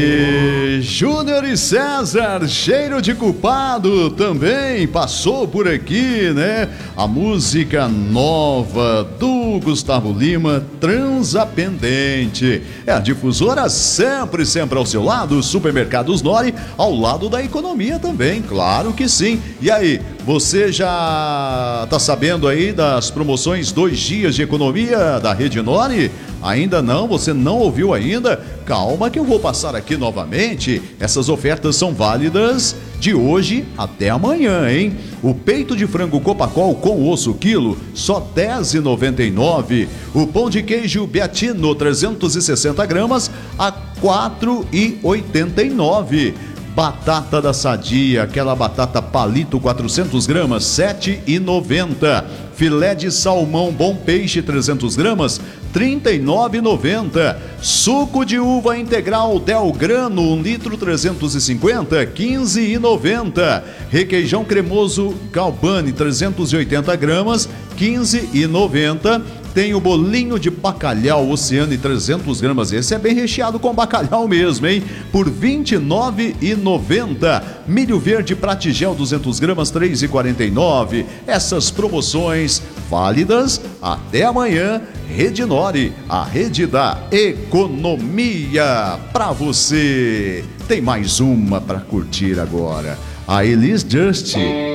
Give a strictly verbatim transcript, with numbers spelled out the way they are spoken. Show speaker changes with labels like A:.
A: E Júnior e César, cheiro de culpado, também passou por aqui, né? A música nova do Gustavo Lima, Transapendente. É a difusora sempre, sempre ao seu lado, Supermercados Nori, ao lado da economia também, claro que sim. E aí, você já tá sabendo aí das promoções dois dias de economia da Rede Nori? Ainda não? Você não ouviu ainda? Calma que eu vou passar aqui novamente. Essas ofertas são válidas de hoje até amanhã, hein? O peito de frango Copacol com osso quilo, só dez reais e noventa e nove centavos. O pão de queijo Beatino, trezentos e sessenta gramas, a quatro reais e oitenta e nove centavos. Batata da Sadia, aquela batata palito quatrocentas gramas, sete reais e noventa centavos. Filé de salmão Bom Peixe trezentas gramas, trinta e nove reais e noventa centavos. Suco de uva integral Del Grano, um litro trezentos e cinquenta, quinze reais e noventa centavos. Requeijão cremoso Galbani, trezentas e oitenta gramas, quinze reais e noventa centavos. Tem o bolinho de bacalhau Oceano, trezentas gramas. Esse é bem recheado com bacalhau mesmo, hein? Por vinte e nove reais e noventa centavos. Milho verde Pratigel, duzentas gramas, três reais e quarenta e nove centavos. Essas promoções válidas até amanhã. Rede Nori, a rede da economia para você. Tem mais uma para curtir agora. A Elis Just.